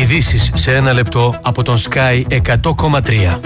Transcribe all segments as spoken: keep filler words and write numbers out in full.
Ειδήσεις σε ένα λεπτό από τον Sky εκατό κόμμα τρία.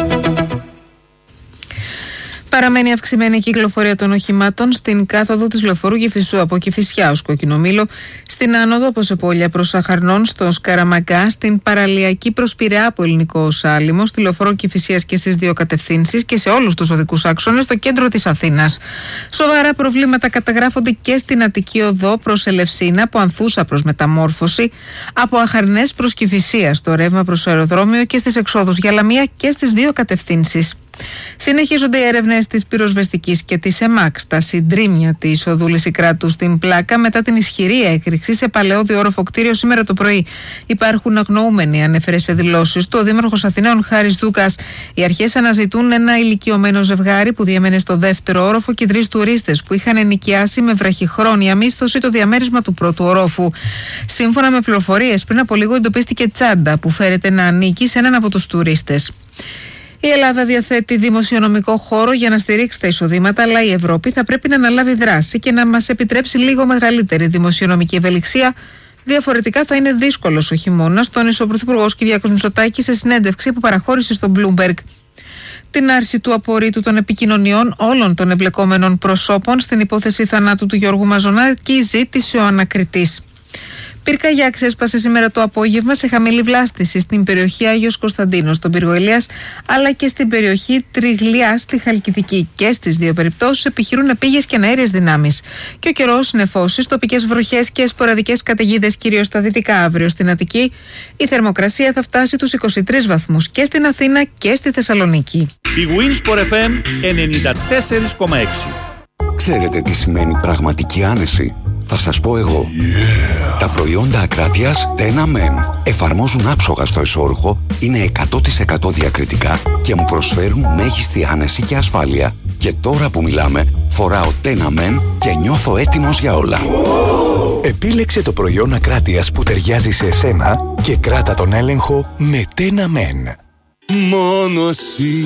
Παραμένει αυξημένη η κυκλοφορία των οχημάτων στην κάθοδο της λεωφορείου Κηφισού από Κηφισιά ως Κοκκινομήλο, στην άνοδο από Σεπόλια προς Αχαρνών, στο Σκαραμαγκά, στην παραλιακή προς Πειραιά από Ελληνικό Σάλιμο, στη λεωφορείο Κηφισίας και στις δύο κατευθύνσεις και σε όλους τους οδικούς άξονες στο κέντρο της Αθήνας. Σοβαρά προβλήματα καταγράφονται και στην Αττική Οδό προς Ελευσίνα, από Ανθούσα προς Μεταμόρφωση, από Αχαρνές προς Κηφισία, στο ρεύμα προς το αεροδρόμιο και στις εξόδους για Λαμία και στις δύο κατευθύνσεις. Συνεχίζονται οι έρευνες της πυροσβεστικής και της ΕΜΑΚ στα συντρίμμια της οδού Λυσικράτου στην Πλάκα μετά την ισχυρή έκρηξη σε παλαιόδιο όροφο κτίριο σήμερα το πρωί. Υπάρχουν αγνοούμενοι, ανέφερε σε δηλώσεις του ο Δήμαρχος Αθηναίων Χάρης Δούκας. Οι αρχές αναζητούν ένα ηλικιωμένο ζευγάρι που διέμενε στο δεύτερο όροφο και τρεις τουρίστες που είχαν ενοικιάσει με βραχυχρόνια μίσθωση το διαμέρισμα του πρώτου ορόφου. Σύμφωνα με πληροφορίες, πριν από λίγο εντοπίστηκε τσάντα που φέρεται να ανήκει σε έναν από τους τουρίστες. Η Ελλάδα διαθέτει δημοσιονομικό χώρο για να στηρίξει τα εισοδήματα, αλλά η Ευρώπη θα πρέπει να αναλάβει δράση και να μας επιτρέψει λίγο μεγαλύτερη δημοσιονομική ευελιξία. Διαφορετικά θα είναι δύσκολος ο χειμώνας, τόνισε ο Πρωθυπουργός Κυριάκος Μητσοτάκης σε συνέντευξη που παραχώρησε στο Bloomberg. Την άρση του απορρίτου των επικοινωνιών όλων των εμπλεκόμενων προσώπων στην υπόθεση θανάτου του Γιώργου Μαζονάκη ζήτησε ο ανακριτής. Πυρκαγιά ξέσπασε σήμερα το απόγευμα σε χαμηλή βλάστηση στην περιοχή Άγιος Κωνσταντίνος, στον πύργο Ηλίας, αλλά και στην περιοχή Τριγλιά στη Χαλκιδική. Και στις δύο περιπτώσεις επιχειρούν επίγειες και αέριες δυνάμεις. Και ο καιρός, νεφώσεις, τοπικές βροχές και σποραδικές καταιγίδες, κυρίως στα δυτικά. Αύριο στην Αττική η θερμοκρασία θα φτάσει τους είκοσι τρεις βαθμούς και στην Αθήνα και στη Θεσσαλονίκη. Η Winsport εφ εμ ενενήντα τέσσερα κόμμα έξι. Ξέρετε τι σημαίνει πραγματική άνεση? Θα σας πω εγώ. Yeah. Τα προϊόντα Ακράτειας Tena Men εφαρμόζουν άψογα στο εσώρουχο, είναι εκατό τοις εκατό διακριτικά και μου προσφέρουν μέγιστη άνεση και ασφάλεια. Και τώρα που μιλάμε, φοράω Tena Men και νιώθω έτοιμος για όλα. Oh. Επίλεξε το προϊόν Ακράτειας που ταιριάζει σε εσένα και κράτα τον έλεγχο με Tena Men. Μόνο εσύ